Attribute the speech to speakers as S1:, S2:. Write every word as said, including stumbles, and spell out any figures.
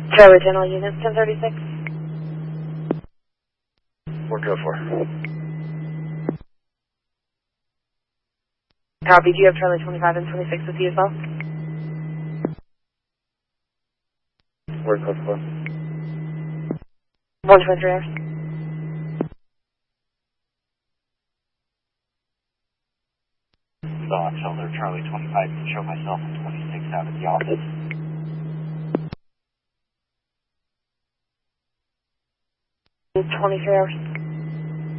S1: Charlie Channel Units ten thirty-six.
S2: We're good for.
S1: Copy. Do you have Charlie twenty-five and twenty-six with you as well?
S2: We're good for.
S1: one twenty-three hours.
S3: So I'm Shelter Charlie twenty-five can show myself and twenty-six out of the office.
S1: twenty-three hours.